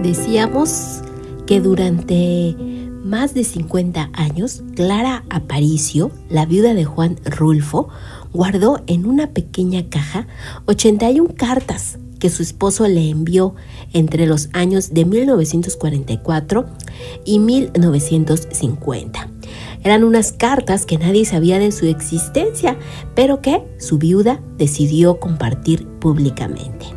Decíamos que durante más de 50 años, Clara Aparicio, la viuda de Juan Rulfo, guardó en una pequeña caja 81 cartas que su esposo le envió entre los años de 1944 y 1950. Eran unas cartas que nadie sabía de su existencia, pero que su viuda decidió compartir públicamente.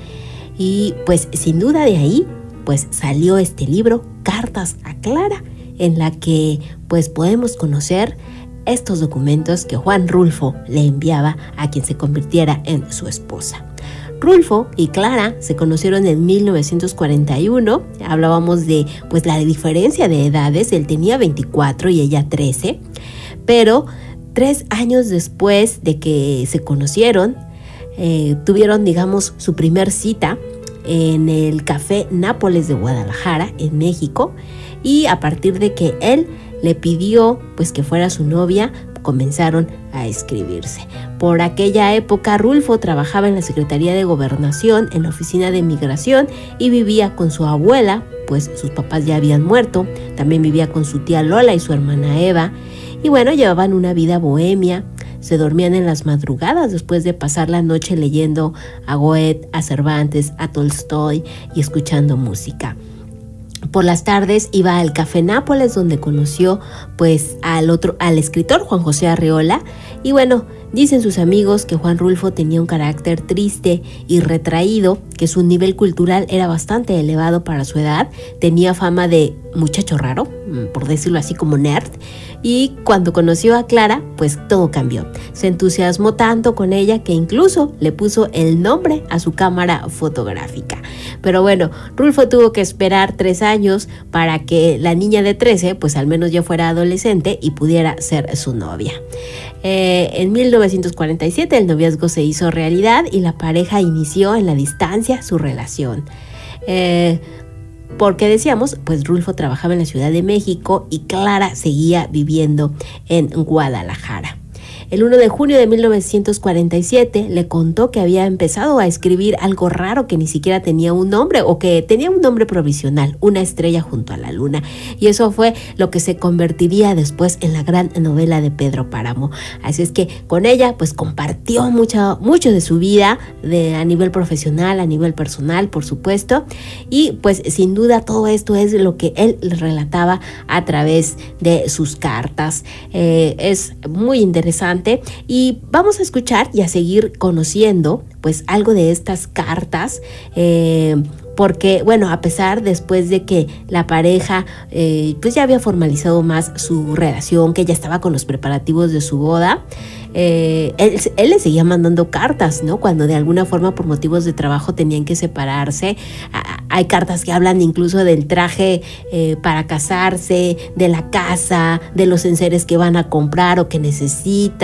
Y pues sin duda de ahí pues salió este libro, Cartas a Clara, en la que pues podemos conocer estos documentos que Juan Rulfo le enviaba a quien se convirtiera en su esposa. Rulfo y Clara se conocieron en 1941, hablábamos de pues la diferencia de edades, él tenía 24 y ella 13, pero 3 años después de que se conocieron, tuvieron digamos su primer cita en el Café Nápoles de Guadalajara, en México, y a partir de que él le pidió pues que fuera su novia, comenzaron a escribirse. Por aquella época, Rulfo trabajaba en la Secretaría de Gobernación, en la Oficina de Migración, y vivía con su abuela, pues sus papás ya habían muerto. También vivía con su tía Lola y su hermana Eva. Y bueno, llevaban una vida bohemia. Se dormían en las madrugadas después de pasar la noche leyendo a Goethe, a Cervantes, a Tolstoy y escuchando música. Por las tardes iba al Café Nápoles, donde conoció pues al escritor Juan José Arreola. Y bueno, dicen sus amigos que Juan Rulfo tenía un carácter triste y retraído, que su nivel cultural era bastante elevado para su edad, tenía fama de muchacho raro, por decirlo así, como nerd. Y cuando conoció a Clara, pues todo cambió. Se entusiasmó tanto con ella que incluso le puso el nombre a su cámara fotográfica. Pero bueno, Rulfo tuvo que esperar 3 años para que la niña de 13 pues al menos ya fuera adolescente y pudiera ser su novia. En 1947 el noviazgo se hizo realidad y la pareja inició en la distancia su relación. Porque decíamos, pues Rulfo trabajaba en la Ciudad de México y Clara seguía viviendo en Guadalajara. El 1 de junio de 1947 le contó que había empezado a escribir algo raro que ni siquiera tenía un nombre, o que tenía un nombre provisional, Una estrella junto a la luna. Y eso fue lo que se convertiría después en la gran novela de Pedro Páramo. Así es que con ella pues compartió mucho de su vida a nivel profesional, a nivel personal, por supuesto. Y pues sin duda todo esto es lo que él relataba a través de sus cartas. Es muy interesante. Y vamos a escuchar y a seguir conociendo pues algo de estas cartas, porque bueno, a pesar después de que la pareja pues ya había formalizado más su relación, que ya estaba con los preparativos de su boda, él le seguía mandando cartas, ¿no? Cuando de alguna forma por motivos de trabajo tenían que separarse. Hay cartas que hablan incluso del traje para casarse, de la casa, de los enseres que van a comprar o que necesitan.